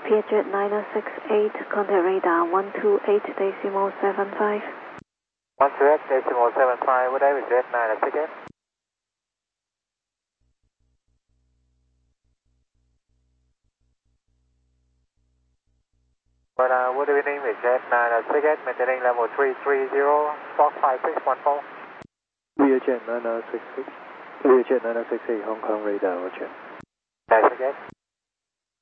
Vietjet 9068, contact radar 128.75. 128.75, what is Jet 968? Good evening, Jet 968, maintaining level 330, Fox 5614. Vietjet 9968, Vietjet 9968, Hong Kong radar, roger. 968.